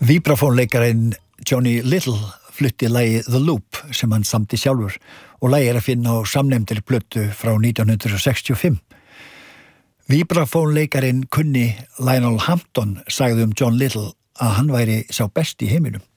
Vibraphone-leikarinn Johnny Little flutti lagið The Loop sem hann samdi sjálfur og lagið að finna á samnefndri plötu frá 1965. Vibraphone-leikarinn kunni Lionel Hampton sagði John Little að hann væri sá besti í heiminum.